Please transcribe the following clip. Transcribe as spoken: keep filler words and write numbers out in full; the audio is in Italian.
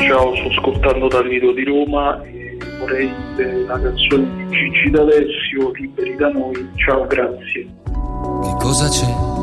Ciao, sto ascoltando dal Lido di Roma e vorrei eh, la canzone di Gigi D'Alessio, Liberi da noi. Ciao, grazie. Che cosa c'è